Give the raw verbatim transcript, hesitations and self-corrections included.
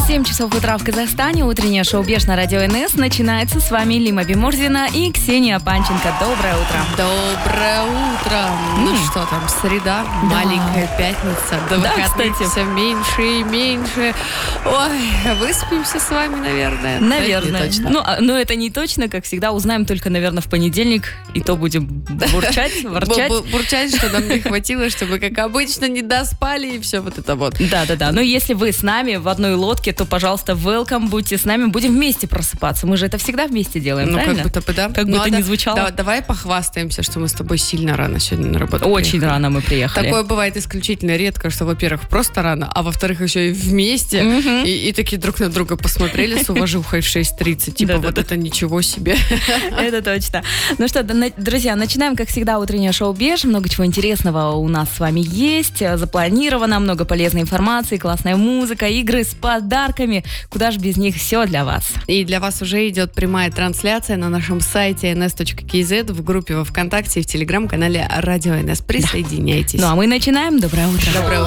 семь часов утра в Казахстане. Утреннее шоу «Беж» на радио эн эс начинается. С вами Лима Бимурзина и Ксения Панченко. Доброе утро. Доброе утро. Ну mm. что там, среда, да. Маленькая пятница. До да, выходных кстати. Все меньше и меньше. Ой, выспимся с вами, наверное. Наверное. Да, точно. Ну, но это не точно, как всегда. Узнаем только, наверное, в понедельник. И то будем бурчать, ворчать. Бурчать, что нам не хватило, чтобы, как обычно, не доспали и все вот это вот. Да-да-да. Но если вы с нами в одной лодке, то, пожалуйста, welcome, будьте с нами. Будем вместе просыпаться. Мы же это всегда вместе делаем, ну, правильно? как будто бы, да. Как ну, будто а не да, звучало. Да, давай похвастаемся, что мы с тобой сильно рано сегодня на работу Очень приехали. рано мы приехали. Такое бывает исключительно редко, что, во-первых, просто рано, а во-вторых, еще и вместе. Mm-hmm. И, и такие друг на друга посмотрели с уважухой в шесть тридцать. Типа, вот это ничего себе. Это точно. Ну что, друзья, начинаем, как всегда, утреннее шоу «Беж». Много чего интересного у нас с вами есть. Запланировано, много полезной информации, классная музыка, игры с подарками. Куда же без них, все для вас. И для вас уже идет прямая трансляция на нашем сайте эн эс точка кей зет, в группе во ВКонтакте и в телеграм-канале Радио эн эс. Присоединяйтесь. Да. Ну а мы начинаем. Доброе утро. Доброе утро.